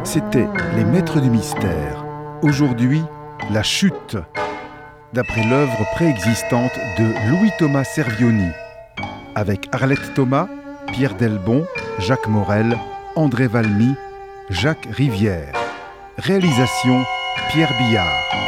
C'était Les Maîtres du Mystère. Aujourd'hui, La Chute, d'après l'œuvre préexistante de Louis-Thomas Servioni, avec Arlette Thomas, Pierre Delbon, Jacques Morel, André Valmy, Jacques Rivière. Réalisation Pierre Billard.